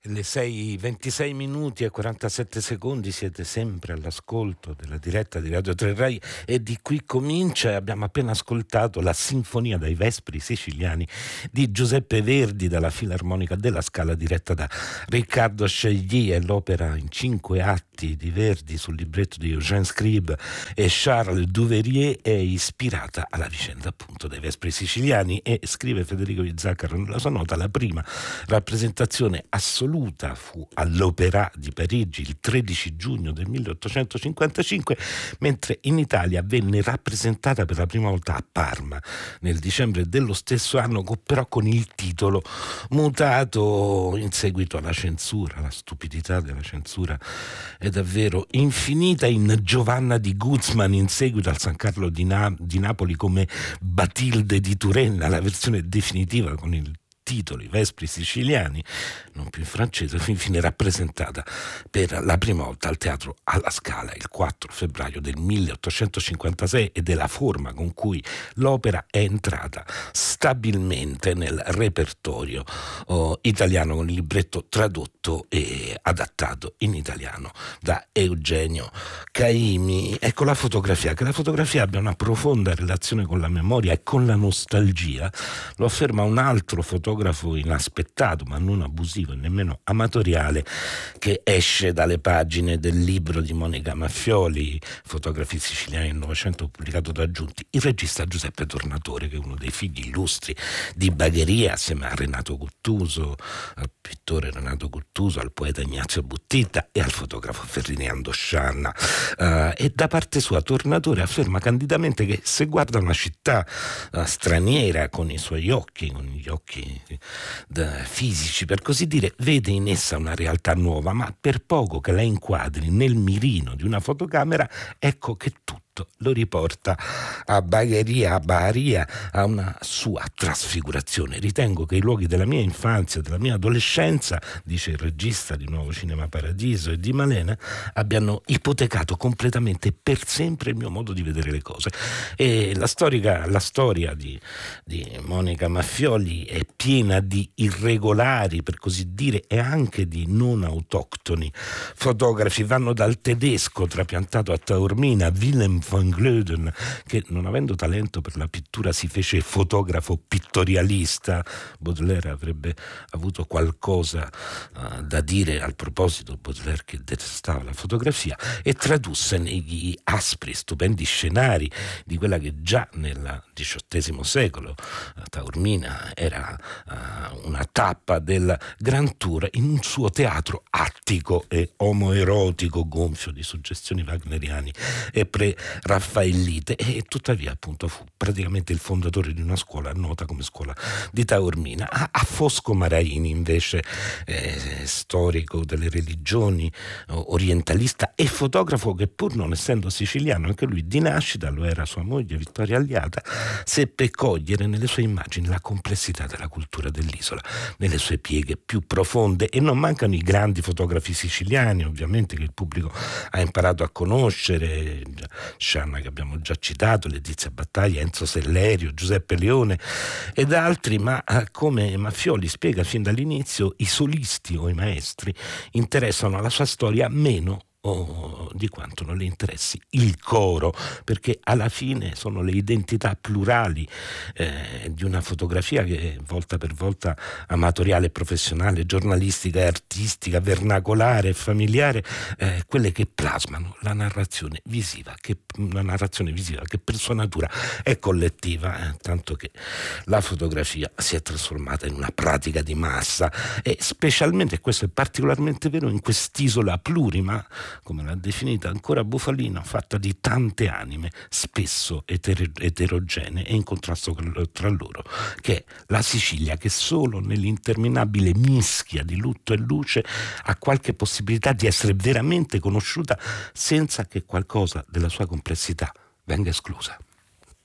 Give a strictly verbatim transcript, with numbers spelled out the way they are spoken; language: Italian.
Le sei, ventisei minuti e quarantasette secondi, siete sempre all'ascolto della diretta di Radio tre Rai e di qui comincia. Abbiamo appena ascoltato la Sinfonia dai Vespri siciliani di Giuseppe Verdi dalla Filarmonica della Scala, diretta da Riccardo Scegli. È l'opera in cinque atti di Verdi sul libretto di Eugène Scribe e Charles Duveyrier. È ispirata alla vicenda appunto dei Vespri siciliani e, scrive Federico Izzaccaro nella sua nota, la prima rappresentazione assoluta fu all'Opéra di Parigi il tredici giugno del milleottocentocinquantacinque, mentre in Italia venne rappresentata per la prima volta a Parma nel dicembre dello stesso anno, però con il titolo mutato in seguito alla censura. La stupidità della censura è davvero infinita. In Giovanna di Guzman, in seguito al San Carlo di, Na- di Napoli come Batilde di Turenna, la versione definitiva con il titoli Vespri siciliani, non più in francese, fu infine rappresentata per la prima volta al Teatro alla Scala il quattro febbraio del milleottocentocinquantasei ed è la forma con cui l'opera è entrata stabilmente nel repertorio oh, italiano, con il libretto tradotto e adattato in italiano da Eugenio Caimi. Ecco la fotografia, che la fotografia abbia una profonda relazione con la memoria e con la nostalgia, lo afferma un altro fotografo inaspettato, ma non abusivo e nemmeno amatoriale, che esce dalle pagine del libro di Monica Maffioli, Fotografi siciliani del Novecento, pubblicato da Giunti, il regista Giuseppe Tornatore, che è uno dei figli illustri di Bagheria, assieme a Renato Guttuso, al pittore Renato Guttuso, al poeta Ignazio Buttitta e al fotografo Ferdinando Scianna. Uh, e da parte sua Tornatore afferma candidamente che se guarda una città uh, straniera con i suoi occhi, con gli occhi fisici per così dire, vede in essa una realtà nuova, ma per poco che la inquadri nel mirino di una fotocamera, ecco che tutto lo riporta a Bagheria, a Baharia, a una sua trasfigurazione. Ritengo che i luoghi della mia infanzia, della mia adolescenza, dice il regista di Nuovo Cinema Paradiso e di Malena, abbiano ipotecato completamente per sempre il mio modo di vedere le cose. E la, storica, la storia di, di Monica Maffioli è piena di irregolari, per così dire, e anche di non autoctoni fotografi. Vanno dal tedesco trapiantato a Taormina, Willem van Glöden, che non avendo talento per la pittura si fece fotografo pittorialista. Baudelaire avrebbe avuto qualcosa uh, da dire al proposito, Baudelaire che detestava la fotografia, e tradusse negli aspri, stupendi scenari di quella che già nel diciottesimo secolo uh, Taormina era uh, una tappa del Grand Tour, in un suo teatro attico e omoerotico gonfio di suggestioni wagneriane e pre-raffaellite, e tuttavia appunto fu praticamente il fondatore di una scuola nota come scuola di Taormina. A, a Fosco Maraini invece, eh, storico delle religioni, orientalista e fotografo che, pur non essendo siciliano anche lui di nascita, lo era sua moglie Vittoria Aliata, seppe cogliere nelle sue immagini la complessità della cultura dell'isola, nelle sue pieghe più profonde. E non mancano i grandi fotografi siciliani, ovviamente, che il pubblico ha imparato a conoscere: Scianna, che abbiamo già citato, Letizia Battaglia, Enzo Sellerio, Giuseppe Leone ed altri, ma come Maffioli spiega fin dall'inizio, i solisti o i maestri interessano alla sua storia meno o di quanto non le interessi il coro, perché alla fine sono le identità plurali eh, di una fotografia che volta per volta amatoriale, professionale, giornalistica e artistica, vernacolare e familiare, eh, quelle che plasmano la narrazione visiva, che una narrazione visiva che per sua natura è collettiva, eh, tanto che la fotografia si è trasformata in una pratica di massa, e specialmente, questo è particolarmente vero, in quest'isola plurima, come l'ha definita ancora Bufalino, fatta di tante anime, spesso eter- eterogenee e in contrasto tra loro, che è la Sicilia, che solo nell'interminabile mischia di lutto e luce ha qualche possibilità di essere veramente conosciuta senza che qualcosa della sua complessità venga esclusa.